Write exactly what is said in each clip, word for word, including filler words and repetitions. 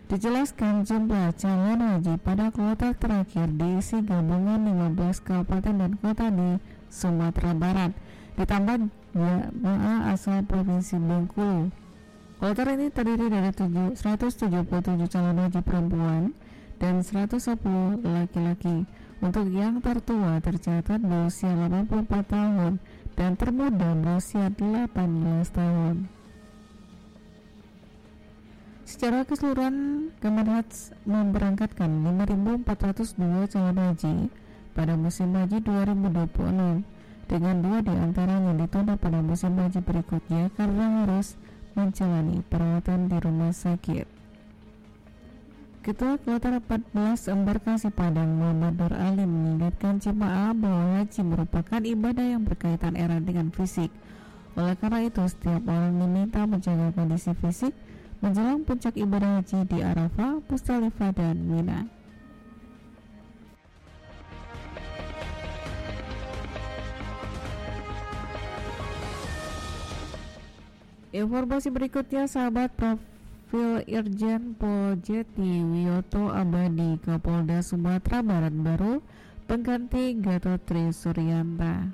Dijelaskan jumlah calon haji pada kloter terakhir diisi gabungan lima belas kabupaten dan kota di Sumatera Barat, ditambah jemaah asal Provinsi Bengkulu. Kloter ini terdiri dari seratus tujuh puluh tujuh calon haji perempuan dan seratus sepuluh laki-laki. Untuk yang tertua tercatat berusia delapan puluh empat tahun dan termuda berusia delapan belas tahun. Secara keseluruhan, Kemenhaj memberangkatkan lima ribu empat ratus dua calon haji pada musim haji dua ribu dua puluh enam, dengan dua diantaranya ditunda pada musim haji berikutnya karena harus menjalani perawatan di rumah sakit. Ketua Kloter empat belas Embarkasi Padang Muhammad Nur Ali mengingatkan jemaah bahwa haji merupakan ibadah yang berkaitan erat dengan fisik. Oleh karena itu, setiap orang diminta menjaga kondisi fisik menjelang puncak ibadah haji di Arafah, Musdalifah, dan Mina. Informasi berikutnya, sahabat, Prof Irjen Pol Jeti Wiyoto Abadi, Kapolda Sumatera Barat baru pengganti Gatot Tri Suryanta.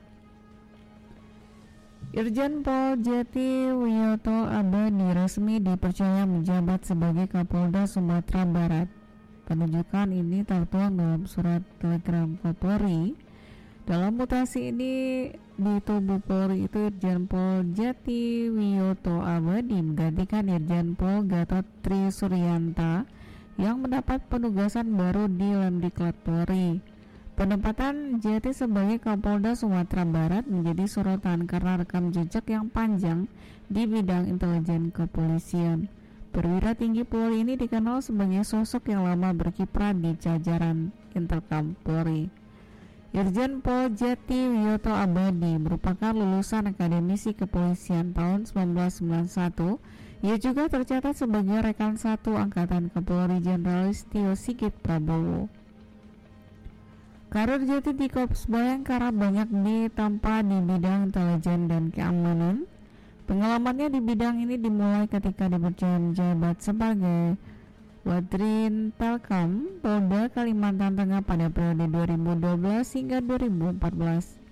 Irjen Pol Jeti Wiyoto Abadi resmi dipercaya menjabat sebagai Kapolda Sumatera Barat. Penunjukan ini tertuang dalam surat telegram Kapolri. Dalam mutasi ini di tubuh Polri itu, Irjen Pol Jeti Wiyoto Abadi menggantikan Irjen Pol Gatot Tri Suryanta yang mendapat penugasan baru di Lemdiklat Polri. Penempatan Jeti sebagai Kapolda Sumatera Barat menjadi sorotan karena rekam jejak yang panjang di bidang intelijen kepolisian. Perwira tinggi Polri ini dikenal sebagai sosok yang lama berkiprah di jajaran Intelkam Polri. Irjen Pol Jeti Wiyoto Abadi merupakan lulusan Akademisi Kepolisian tahun seribu sembilan ratus sembilan puluh satu. Ia juga tercatat sebagai rekan satu Angkatan Kapolri Jenderal Listio Sigit Prabowo. Karir Jeti di Korps Bayangkara banyak ditempa di bidang intelijen dan keamanan. Pengalamannya di bidang ini dimulai ketika dipercaya menjabat sebagai Wadrin Telkom Polda Kalimantan Tengah pada periode dua ribu dua belas hingga dua ribu empat belas.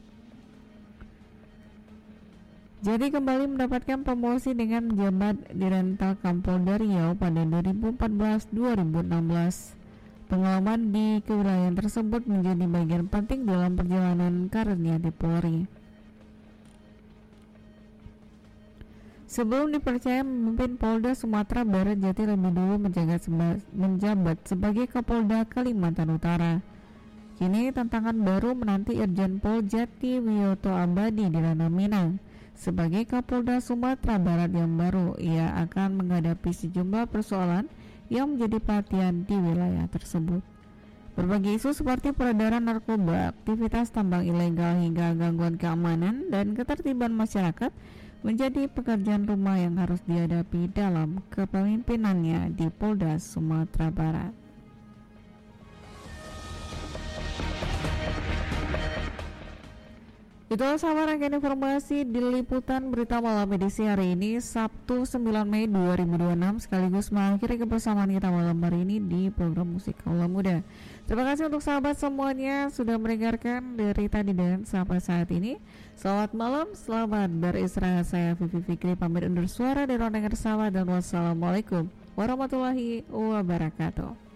Jadi kembali mendapatkan promosi dengan menjabat di Rentelkom Polda Riau pada dua ribu empat belas sampai dua ribu enam belas. Pengalaman di kewilayahan tersebut menjadi bagian penting dalam perjalanan karirnya di Polri. Sebelum dipercaya memimpin Polda Sumatera Barat, Jeti lebih dulu menjaga seba- menjabat sebagai Kapolda Kalimantan Utara. Kini tantangan baru menanti Irjen Pol Jeti Wiyoto Abadi di ranah Minang. Sebagai Kapolda Sumatera Barat yang baru, ia akan menghadapi sejumlah persoalan yang menjadi perhatian di wilayah tersebut. Berbagai isu seperti peredaran narkoba, aktivitas tambang ilegal hingga gangguan keamanan dan ketertiban masyarakat menjadi pekerjaan rumah yang harus dihadapi dalam kepemimpinannya di Polda Sumatera Barat. Itulah sahabat rangkaian informasi di liputan berita malam edisi hari ini Sabtu sembilan Mei dua ribu dua puluh enam, sekaligus mengakhiri kebersamaan kita malam hari ini di program Musik Kaula Muda. Terima kasih untuk sahabat semuanya sudah mendengarkan dari tadi dan sampai saat ini. Selamat malam, selamat beristirahat. Saya Vivi Fikri pamit undur suara dari ruang dengar sahabat dan wassalamualaikum warahmatullahi wabarakatuh.